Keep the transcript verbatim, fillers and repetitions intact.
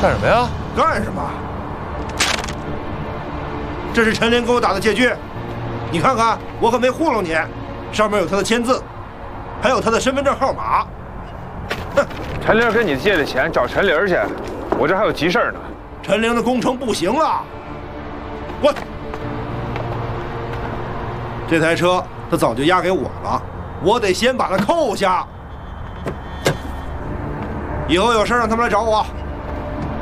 干什么呀？ 干什么？这是陈林给我打的借据，你看看，我可没糊弄你，上面有他的签字，还有他的身份证号码。哼， 陈玲跟你借的钱找陈玲去，我这还有急事呢。 陈玲的工程不行了，我这台车他早就押给我了，我得先把它扣下。以后有事让他们来找我。